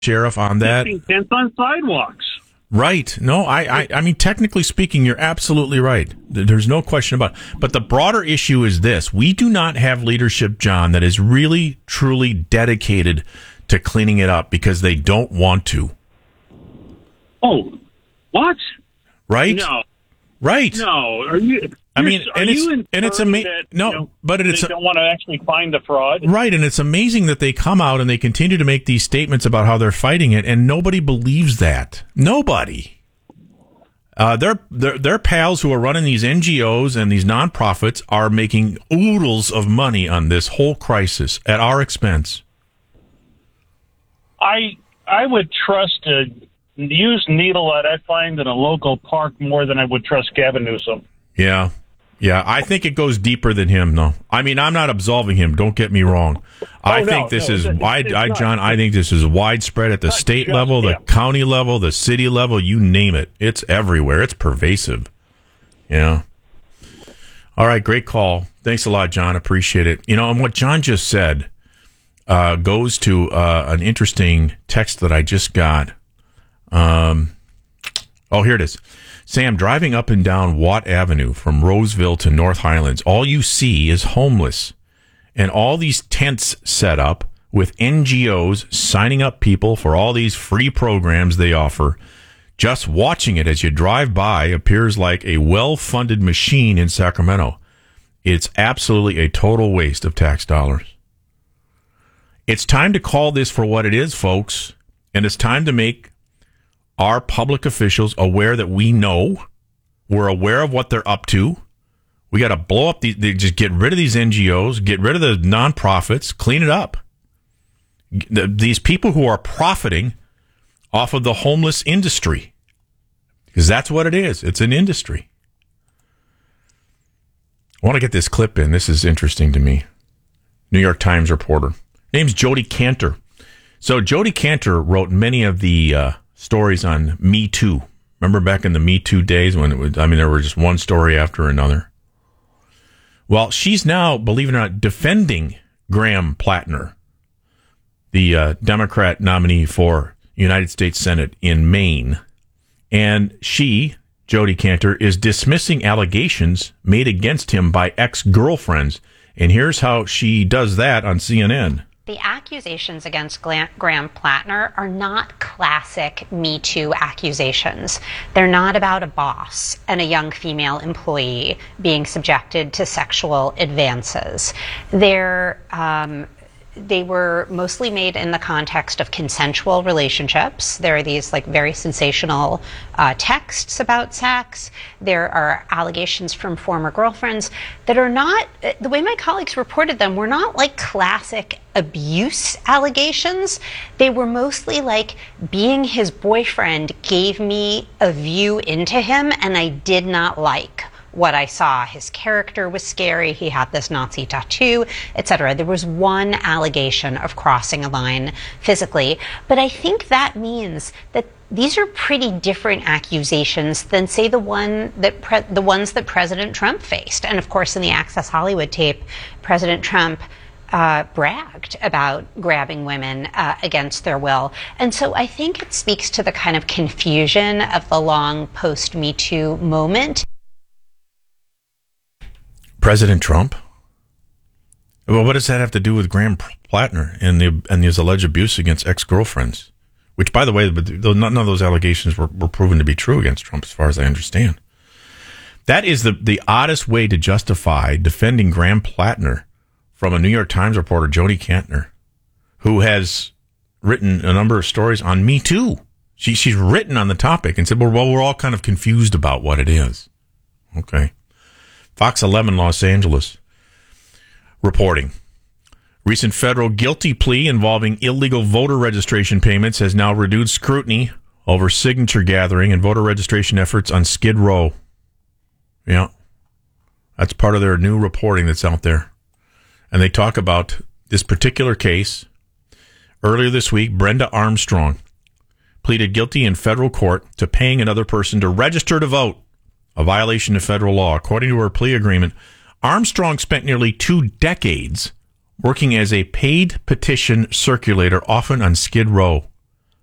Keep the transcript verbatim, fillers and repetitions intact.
Sheriff, on that. Tents on sidewalks. Right. No, I, I, I mean, technically speaking, you're absolutely right. There's no question about it. But the broader issue is this. We do not have leadership, John, that is really, truly dedicated to cleaning it up because they don't want to. Oh, what? Right? No. Right. No. Are you... I mean, are and it's you and it's amazing. No, you know, but it's they don't want to actually find the fraud, right? And it's amazing that they come out and they continue to make these statements about how they're fighting it, and nobody believes that. Nobody. Uh, their their their pals who are running these N G Os and these nonprofits are making oodles of money on this whole crisis at our expense. I I would trust a used needle that I find in a local park more than I would trust Gavin Newsom. Yeah. Yeah, I think it goes deeper than him, though. I mean, I'm not absolving him. Don't get me wrong. I oh, think no, this no, is, it's, I, it's I, not. John, I think this is widespread at the state level, the him. county level, the city level, you name it. It's everywhere. It's pervasive. Yeah. All right, great call. Thanks a lot, John. Appreciate it. You know, and what John just said uh, goes to uh, an interesting text that I just got. Um, oh, here it is. Sam, driving up and down Watt Avenue from Roseville to North Highlands, all you see is homeless and all these tents set up with N G Os signing up people for all these free programs they offer. Just watching it as you drive by appears like a well-funded machine in Sacramento. It's absolutely a total waste of tax dollars. It's time to call this for what it is, folks, and it's time to make our public officials aware that we know, we're aware of what they're up to. We got to blow up these, just get rid of these N G Os, get rid of the nonprofits, clean it up. These people who are profiting off of the homeless industry, because that's what it is. It's an industry. I want to get this clip in. This is interesting to me. New York Times reporter. Name's Jody Cantor. So Jody Cantor wrote many of the uh, stories on Me Too. Remember back in the Me Too days when it was, I mean, there were just one story after another. Well, she's now, believe it or not, defending Graham Plattner, the uh, Democrat nominee for United States Senate in Maine. And she, Jody Cantor, is dismissing allegations made against him by ex-girlfriends. And here's how she does that on C N N. The accusations against Graham Plattner are not classic Me Too accusations. They're not about a boss and a young female employee being subjected to sexual advances. They're um, They were mostly made in the context of consensual relationships. There are these like very sensational uh, texts about sex. There are allegations from former girlfriends that are not, the way my colleagues reported them, were not like classic abuse allegations. They were mostly like being his boyfriend gave me a view into him and I did not like what I saw. His character was scary. He had this Nazi tattoo, et cetera. There was one allegation of crossing a line physically, but I think that means that these are pretty different accusations than, say, the one that pre- the ones that President Trump faced. And of course, in the Access Hollywood tape, President Trump uh, bragged about grabbing women uh, against their will. And so I think it speaks to the kind of confusion of the long post-Me Too moment. President Trump? Well, what does that have to do with Graham Plattner and the and his alleged abuse against ex-girlfriends? Which, by the way, none of those allegations were, were proven to be true against Trump, as far as I understand. That is the, the oddest way to justify defending Graham Plattner from a New York Times reporter, Jody Cantor, who has written a number of stories on Me Too. She, she's written on the topic and said, well, well, we're all kind of confused about what it is. Okay. Fox eleven Los Angeles reporting. Recent federal guilty plea involving illegal voter registration payments has now reduced scrutiny over signature gathering and voter registration efforts on Skid Row. Yeah. That's part of their new reporting that's out there. And they talk about this particular case. Earlier this week, Brenda Armstrong pleaded guilty in federal court to paying another person to register to vote, a violation of federal law. According to her plea agreement, Armstrong spent nearly two decades working as a paid petition circulator, often on Skid Row.